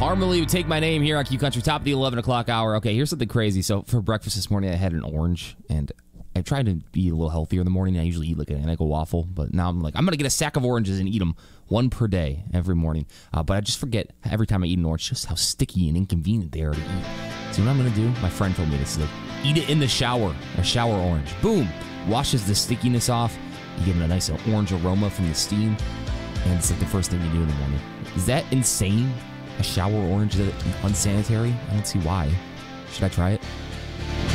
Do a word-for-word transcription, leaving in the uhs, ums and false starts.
Harmony would take my name here on Q Country, top of the eleven o'clock hour. Okay, here's something crazy. So for breakfast this morning, I had an orange, and I tried to be a little healthier in the morning. I usually eat like an Eggo waffle, but now I'm like, I'm going to get a sack of oranges and eat them one per day every morning. Uh, but I just forget every time I eat an orange just how sticky and inconvenient they are to eat. So what I'm going to do, my friend told me this, is like, eat it in the shower, a shower orange. Boom! Washes the stickiness off. You give it a nice orange aroma from the steam, and it's like the first thing you do in the morning. Is that insane? A shower orange, is that unsanitary? I don't see why. Should I try it?